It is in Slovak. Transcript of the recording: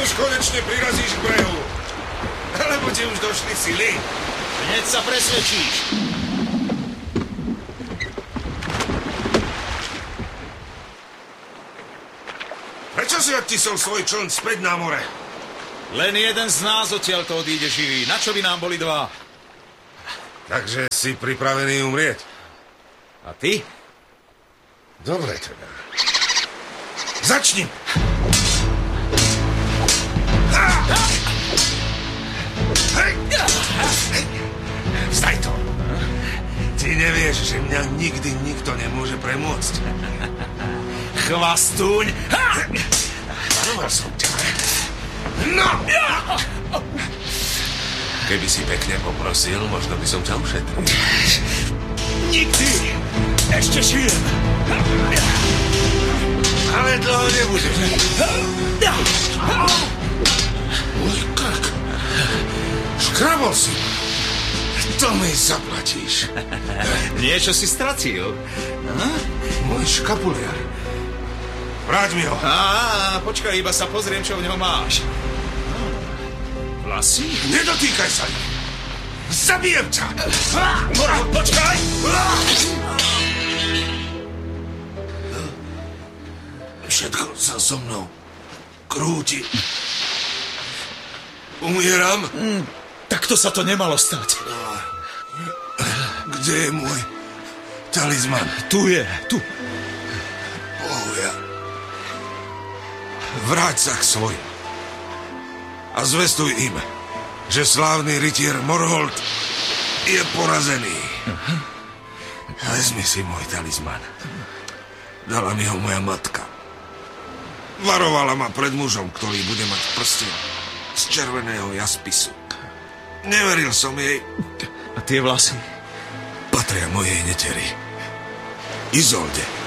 už konečne prirazíš k brehu? Alebo ti už došli sily? Hneď sa presvedčíš. Prečo si odtisol svoj čln späť na more? Len jeden z nás odtiaľto odíde živý. Na čo by nám boli dva? Takže si pripravený umrieť? A ty? Dobre teda. Začni! Vzdaj to! Ty nevieš, že mňa nikdy nikto nemôže premôcť. Chvastúň! Varoval som ťa. No! Keby si pekne poprosil, možno by som ťa ušetril. Nikdy! Ešte žijem! Ale dlho nebudeš. Môj krk. Škrabol si. To mi zaplatíš. Niečo si stratil. Môj škapuliar. Vráť mi ho. Počkaj, iba sa pozriem, čo v ňom máš. Vlasy? Nedotýkaj sa ich. Zabijem ťa. Morál, počkaj! Všetko sa so mnou krúti. Umieram? Takto sa to nemalo stať. Kde je môj talizman? Tu je, tu. Bohuja. Vráť sa k svojim. A zvestuj im, že slávny rytier Morholt je porazený. Vezmi si môj talizman. Dala mi ho moja matka. Varovala ma pred mužom, ktorý bude mať prsten z červeného jaspisu. Neveril som jej. A tie vlasy? Patria mojej neteri. Izolde.